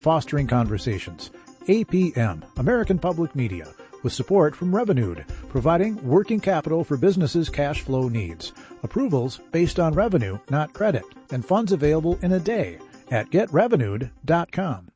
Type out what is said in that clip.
Fostering Conversations. APM, American Public Media, with support from Revenued, providing working capital for businesses' cash flow needs. Approvals based on revenue, not credit, and funds available in a day at getrevenued.com.